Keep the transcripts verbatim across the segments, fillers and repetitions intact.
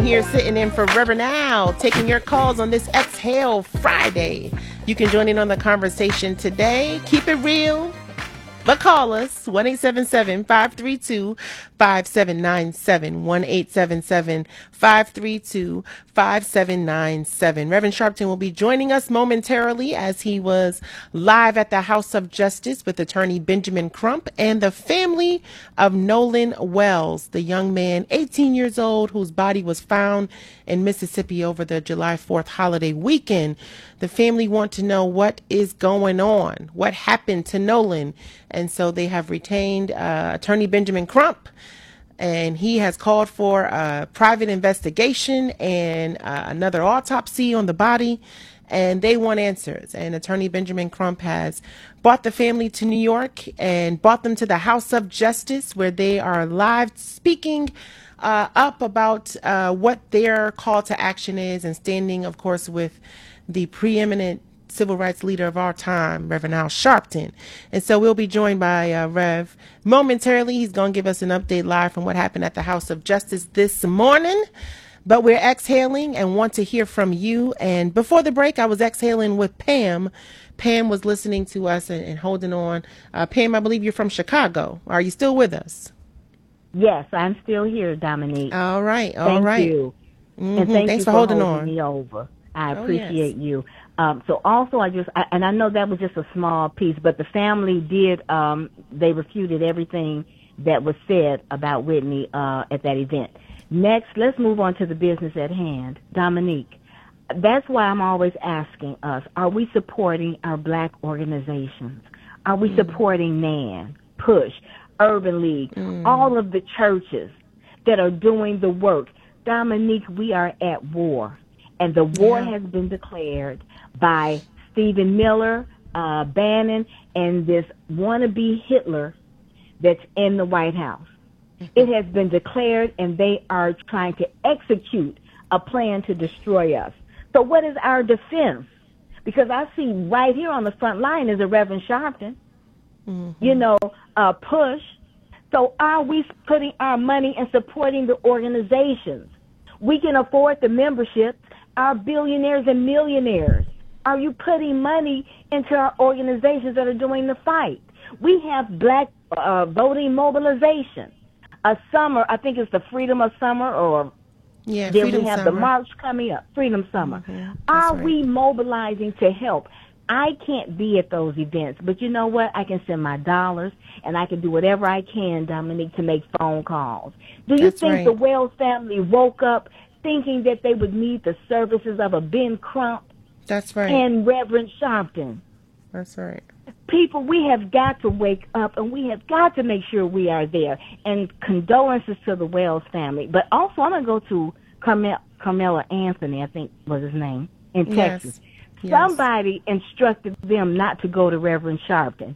here sitting in for Reverend Al, taking your calls on this Exhale Friday. You can join in on the conversation today. Keep it real, but call us, one eight seven seven, five three two, five seven nine seven, one eight seven seven, five three two, five seven nine seven. Reverend Sharpton will be joining us momentarily as he was live at the House of Justice with attorney Benjamin Crump and the family of Nolan Wells, the young man, eighteen years old, whose body was found in Mississippi over the July fourth holiday weekend. The family want to know what is going on, what happened to Nolan. And so they have retained uh, attorney Benjamin Crump, and he has called for a private investigation and uh, another autopsy on the body, and they want answers. And attorney Benjamin Crump has brought the family to New York and brought them to the House of Justice, where they are live speaking uh, up about uh, what their call to action is, and standing, of course, with the preeminent civil rights leader of our time, Reverend Al Sharpton. And so we'll be joined by uh, Rev momentarily. He's going to give us an update live from what happened at the House of Justice this morning. But we're exhaling and want to hear from you. And before the break, I was exhaling with Pam. Pam was listening to us and, and holding on. Uh, Pam, I believe you're from Chicago. Are you still with us? Yes, I'm still here, Dominique. All right. All thank right. You. Mm-hmm. And thank Thanks you for, for holding, holding on. me over. I Oh, appreciate yes. you. Um, so also, I just, I, and I know that was just a small piece, but the family did, um, they refuted everything that was said about Whitney uh, at that event. Next, let's move on to the business at hand. Dominique, that's why I'm always asking us, are we supporting our black organizations? Are we mm. supporting NAN, PUSH, Urban League, mm. all of the churches that are doing the work? Dominique, we are at war. And the war yeah. has been declared by Stephen Miller, uh, Bannon, and this wannabe Hitler that's in the White House. Mm-hmm. It has been declared, and they are trying to execute a plan to destroy us. So what is our defense? Because I see right here on the front line is a Reverend Sharpton, mm-hmm. you know, uh, PUSH. So are we putting our money and supporting the organizations? We can afford the membership. Our billionaires and millionaires, are you putting money into our organizations that are doing the fight? We have black uh, voting mobilization. A summer, I think it's the Freedom of Summer, or yeah, then Freedom we have Summer. the march coming up, Freedom Summer. Mm-hmm. Are right. we mobilizing to help? I can't be at those events, but you know what? I can send my dollars, and I can do whatever I can, Dominique, to make phone calls. Do you That's think right. the Wells family woke up thinking that they would need the services of a Ben Crump That's right. and Reverend Sharpton? That's right. People, we have got to wake up, and we have got to make sure we are there. And condolences to the Wells family. But also, I'm going to go to Carmel, Carmela Anthony, I think was his name, in Texas. Yes. Somebody yes. instructed them not to go to Reverend Sharpton.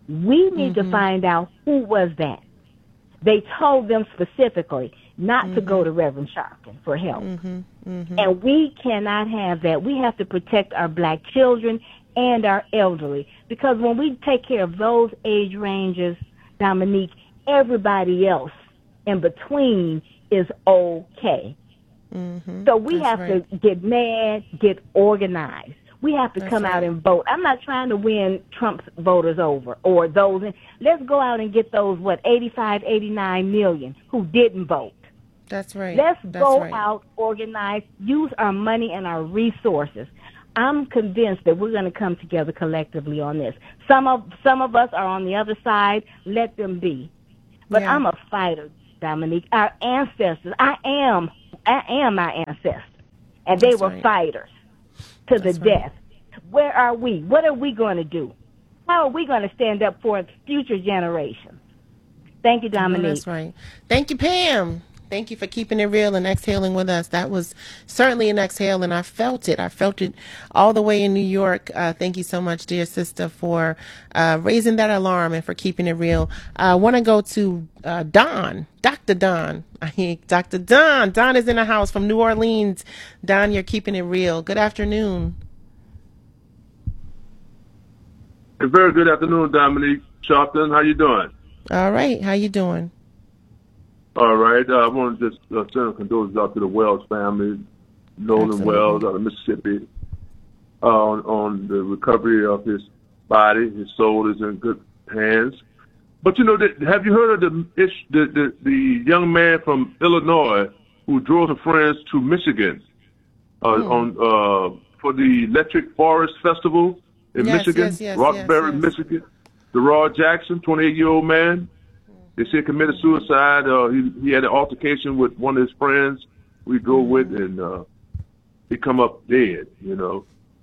We need mm-hmm. to find out who was that. They told them specifically not mm-hmm. to go to Reverend Sharpton for help. Mm-hmm. Mm-hmm. And we cannot have that. We have to protect our black children and our elderly, because when we take care of those age ranges, Dominique, everybody else in between is okay. Mm-hmm. So we That's have right. to get mad, get organized. We have to That's come right. out and vote. I'm not trying to win Trump's voters over or those. In, let's go out and get those, what, eighty-five, eighty-nine million who didn't vote. That's right. Let's That's go right. out, organize, use our money and our resources. I'm convinced that we're going to come together collectively on this. Some of some of us are on the other side. Let them be. But yeah. I'm a fighter, Dominique. Our ancestors, I am, I am my ancestors, and they That's were right. fighters to That's the right. death. Where are we? What are we going to do? How are we going to stand up for future generations? Thank you, Dominique. Oh, that's right. Thank you, Pam. Thank you for keeping it real and exhaling with us. That was certainly an exhale, and I felt it. I felt it all the way in New York. Uh, thank you so much, dear sister, for uh, raising that alarm and for keeping it real. I want to go to uh, Don, Doctor Don. I mean, Doctor Don. Don is in the house from New Orleans. Don, you're keeping it real. Good afternoon. A very good afternoon, Dominique Sharpton. How you doing? All right. How you doing? All right. Uh, I want to just uh, send condolences out to the Wells family, Nolan Absolutely. Wells out of Mississippi, uh, on, on the recovery of his body. His soul is in good hands. But, you know, the, have you heard of the, ish- the, the the young man from Illinois who drove some friends to Michigan uh, Hmm. on uh, for the Electric Forest Festival in Yes, Michigan, yes, yes, Roxbury, yes, yes. Michigan? Derard Jackson, twenty-eight-year-old man. They said committed suicide. Uh, he he had an altercation with one of his friends we go with, and uh, he come up dead. You know,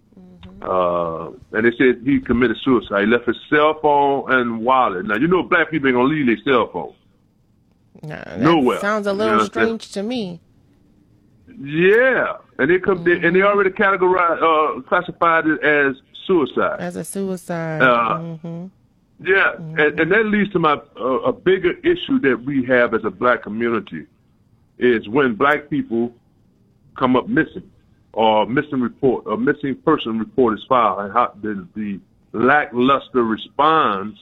uh, and they said he committed suicide. He left his cell phone and wallet. Now you know black people ain't gonna leave their cell phone Nah, that nowhere. sounds a You little understand? strange to me. Yeah, and they come they, and they already categorized, uh, classified it as suicide. As a suicide. Uh, hmm Yeah, and, and that leads to my uh, a bigger issue that we have as a black community is when black people come up missing or missing report or missing person report is filed, and how the, the lackluster response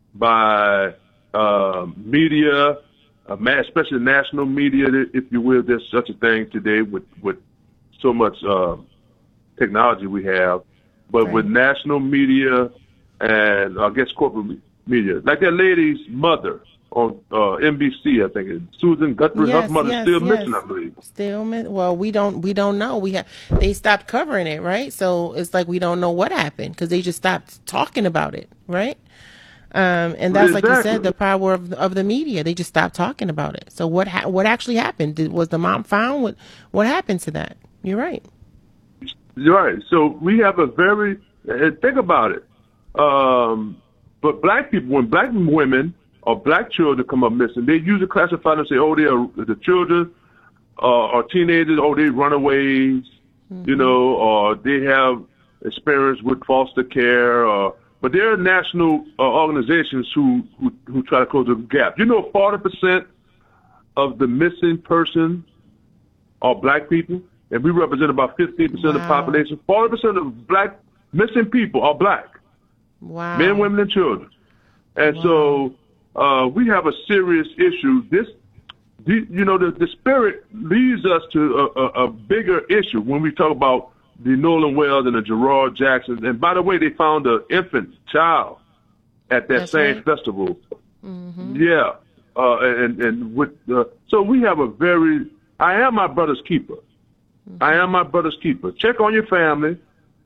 by uh, media, uh, ma- especially national media, if you will. There's such a thing today with with so much uh, technology we have, but Right. with national media. And I guess corporate media, like that lady's mother on uh, N B C, I think, it's Susan Guthrie. Yes, her mother's yes, still yes. missing, I believe. Still miss. Well, we don't. We don't know. We have. They stopped covering it, right? So it's like we don't know what happened because they just stopped talking about it, right? Um, and that's like you Exactly. said, the power of of the media. They just stopped talking about it. So what ha- what actually happened? Did, was the mom found? What what happened to that? You're right. You're right. So we have a very and think about it. Um, but black people, when black women or black children come up missing, they usually classify them and say, "Oh, they are the children uh, or teenagers. Oh, they runaways, you know, or they have experience with foster care." Or but there are national uh, organizations who, who who try to close the gap. You know, forty percent of the missing persons are black people, and we represent about fifteen percent of the Wow. population. forty percent of black missing people are black. Wow. Men, women, and children. And so uh, we have a serious issue. This, the, you know, the, the spirit leads us to a, a, a bigger issue when we talk about the Nolan Wells and the Gerard Jacksons. And by the way, they found an infant child at that That's same right. festival. Yeah. Uh, and and with uh, so we have a very. I am my brother's keeper. I am my brother's keeper. Check on your family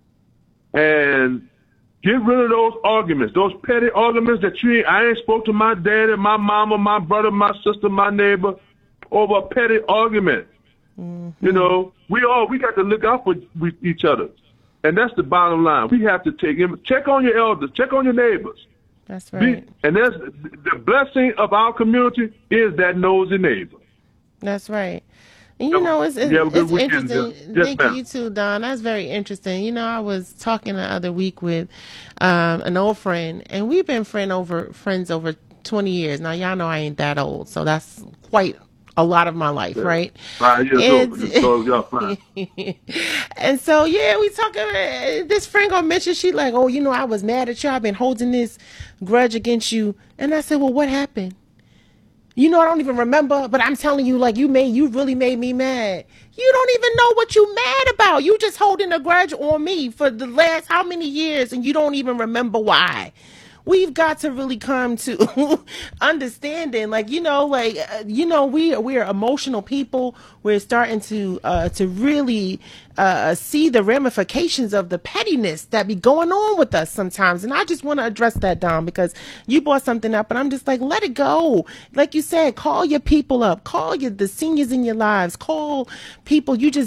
and get rid of those arguments, those petty arguments that you ain't, I ain't spoke to my daddy, my mama, my brother, my sister, my neighbor over a petty argument. Mm-hmm. You know, we all, we got to look out for with each other. And that's the bottom line. We have to take him, check on your elders, check on your neighbors. That's Be- right. and that's the blessing of our community is that nosy neighbor. That's right. And you know, it's, it's, You have a good it's weekend, interesting. Jeff. Yes, Thank ma'am. you, you too, Don. That's very interesting. You know, I was talking the other week with um, an old friend, and we've been friend over friends over twenty years. Now, y'all know I ain't that old, so that's quite a lot of my life, right? Five years And- old. So y'all fine. and so, yeah, we talking. This friend gonna mention, she like, oh, you know, I was mad at you. I've been holding this grudge against you. And I said, well, what happened? You know, I don't even remember, but I'm telling you, like, you made, you really made me mad. You don't even know what you mad about. You just holding a grudge on me for the last how many years, and you don't even remember why. We've got to really come to understanding, like, you know, like, uh, you know, we we are emotional people. We're starting to uh, to really uh, see the ramifications of the pettiness that be going on with us sometimes. And I just want to address that, Dom, because you brought something up, and I'm just like, let it go. Like you said, call your people up, call your the seniors in your lives, call people you just